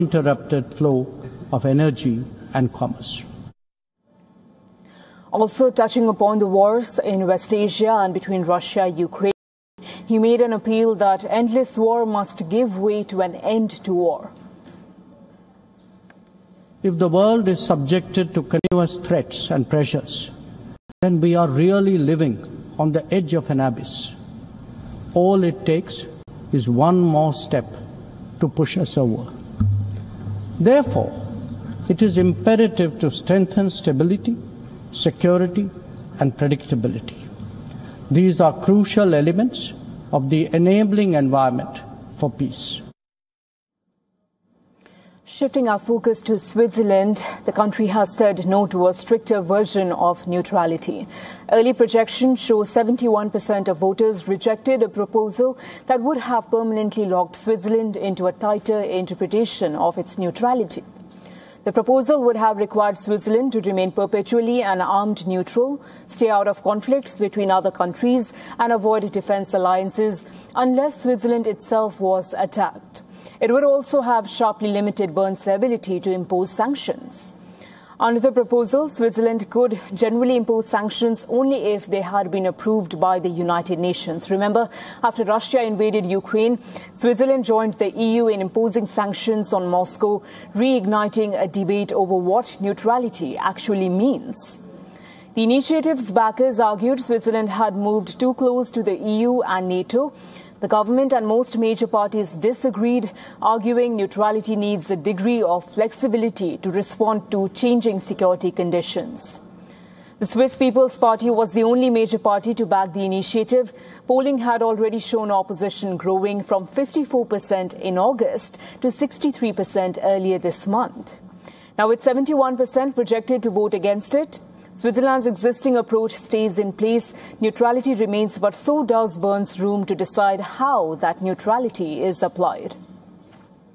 uninterrupted flow of energy and commerce. Also touching upon the wars in West Asia and between Russia and Ukraine, he made an appeal that endless war must give way to an end to war. If the world is subjected to continuous threats and pressures, then we are really living on the edge of an abyss. All it takes is one more step to push us over. Therefore, it is imperative to strengthen stability, security, and predictability. These are crucial elements of the enabling environment for peace. Shifting our focus to Switzerland, the country has said no to a stricter version of neutrality. Early projections show 71% of voters rejected a proposal that would have permanently locked Switzerland into a tighter interpretation of its neutrality. The proposal would have required Switzerland to remain perpetually an armed neutral, stay out of conflicts between other countries, and avoid defense alliances unless Switzerland itself was attacked. It would also have sharply limited Bern's ability to impose sanctions. Under the proposal, Switzerland could generally impose sanctions only if they had been approved by the United Nations. Remember, after Russia invaded Ukraine, Switzerland joined the EU in imposing sanctions on Moscow, reigniting a debate over what neutrality actually means. The initiative's backers argued Switzerland had moved too close to the EU and NATO. The government and most major parties disagreed, arguing neutrality needs a degree of flexibility to respond to changing security conditions. The Swiss People's Party was the only major party to back the initiative. Polling had already shown opposition growing from 54% in August to 63% earlier this month. Now, with 71% projected to vote against it, Switzerland's existing approach stays in place. Neutrality remains, but so does Bern's room to decide how that neutrality is applied.